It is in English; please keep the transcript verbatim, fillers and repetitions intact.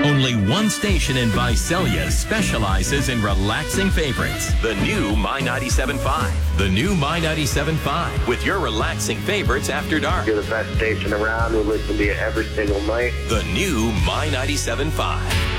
Only one station in Visalia specializes in relaxing favorites. The new My ninety-seven point five. The new My ninety-seven point five with your relaxing favorites after dark. You're the best station around. We listen to you every single night. The new My ninety-seven point five.